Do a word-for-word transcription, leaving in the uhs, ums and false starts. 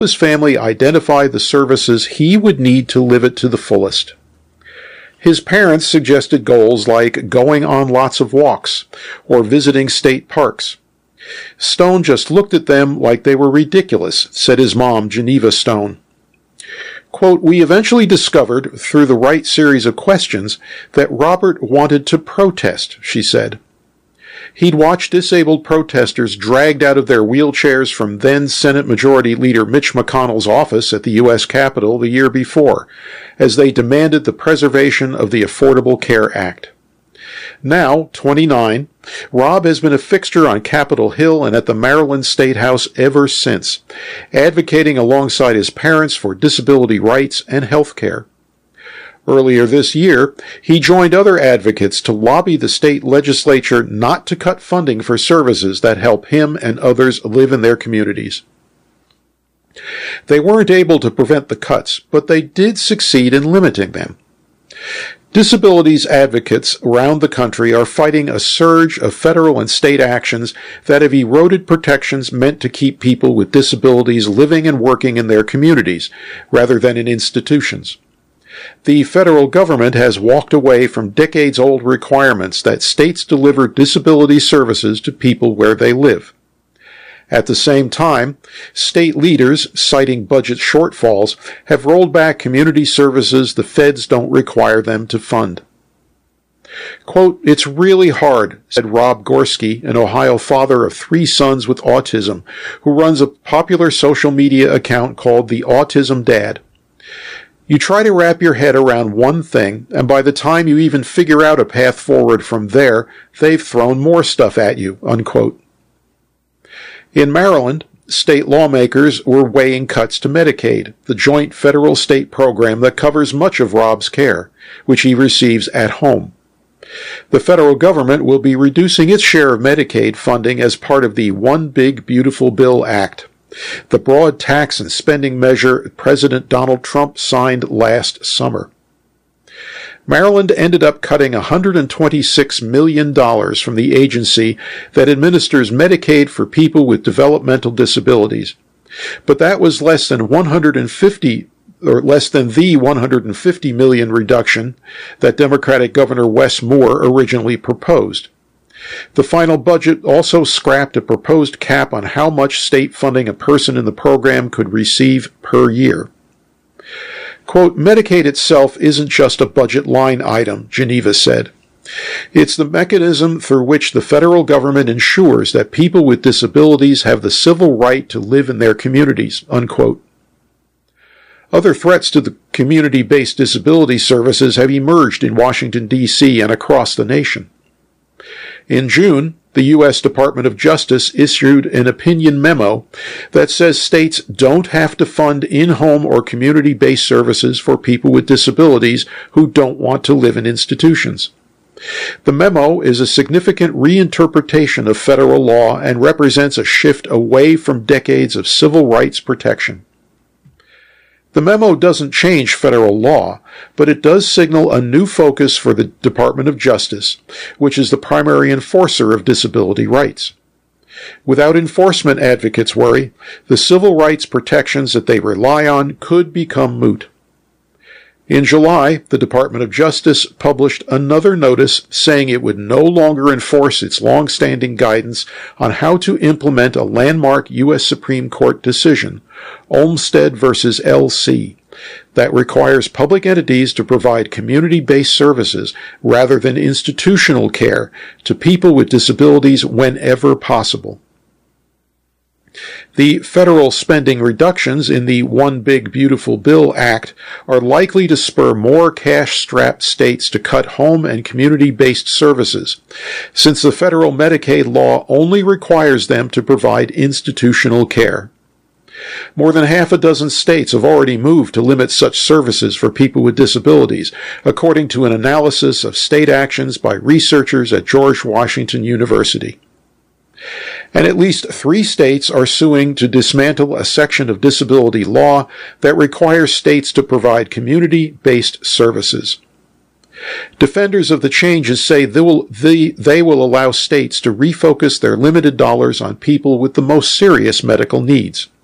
his family identify the services he would need to live it to the fullest. His parents suggested goals like going on lots of walks or visiting state parks. Stone just looked at them like they were ridiculous, said his mom, Geneva Stone. Quote, "We eventually discovered, through the right series of questions, that Robert wanted to protest," she said. He'd watched disabled protesters dragged out of their wheelchairs from then Senate Majority Leader Mitch McConnell's office at the U S Capitol the year before, as they demanded the preservation of the Affordable Care Act. Now, twenty-nine, Rob has been a fixture on Capitol Hill and at the Maryland State House ever since, advocating alongside his parents for disability rights and health care. Earlier this year, he joined other advocates to lobby the state legislature not to cut funding for services that help him and others live in their communities. They weren't able to prevent the cuts, but they did succeed in limiting them. Disabilities advocates around the country are fighting a surge of federal and state actions that have eroded protections meant to keep people with disabilities living and working in their communities, rather than in institutions. The federal government has walked away from decades-old requirements that states deliver disability services to people where they live. At the same time, state leaders, citing budget shortfalls, have rolled back community services the feds don't require them to fund. Quote, "It's really hard," said Rob Gorski, an Ohio father of three sons with autism, who runs a popular social media account called The Autism Dad. You try to wrap your head around one thing, and by the time you even figure out a path forward from there, they've thrown more stuff at you, unquote. In Maryland, state lawmakers were weighing cuts to Medicaid, the joint federal-state program that covers much of Rob's care, which he receives at home. The federal government will be reducing its share of Medicaid funding as part of the One Big Beautiful Bill Act, the broad tax and spending measure President Donald Trump signed last summer. Maryland ended up cutting one hundred twenty-six million dollars from the agency that administers Medicaid for people with developmental disabilities. But that was less than one hundred fifty or less than the one hundred fifty million dollars reduction that Democratic Governor Wes Moore originally proposed. The final budget also scrapped a proposed cap on how much state funding a person in the program could receive per year. Quote, "Medicaid itself isn't just a budget line item," Geneva said. "It's the mechanism through which the federal government ensures that people with disabilities have the civil right to live in their communities," unquote. Other threats to the community-based disability services have emerged in Washington, D C and across the nation. In June, the U S Department of Justice issued an opinion memo that says states don't have to fund in-home or community-based services for people with disabilities who don't want to live in institutions. The memo is a significant reinterpretation of federal law and represents a shift away from decades of civil rights protection. The memo doesn't change federal law, but it does signal a new focus for the Department of Justice, which is the primary enforcer of disability rights. Without enforcement, advocates worry, the civil rights protections that they rely on could become moot. In July, the Department of Justice published another notice saying it would no longer enforce its long-standing guidance on how to implement a landmark U S Supreme Court decision, Olmstead versus L C, that requires public entities to provide community-based services rather than institutional care to people with disabilities whenever possible. The federal spending reductions in the One Big Beautiful Bill Act are likely to spur more cash-strapped states to cut home and community-based services, since the federal Medicaid law only requires them to provide institutional care. More than half a dozen states have already moved to limit such services for people with disabilities, according to an analysis of state actions by researchers at George Washington University. And at least three states are suing to dismantle a section of disability law that requires states to provide community-based services. Defenders of the changes say they will, they, they will allow states to refocus their limited dollars on people with the most serious medical needs.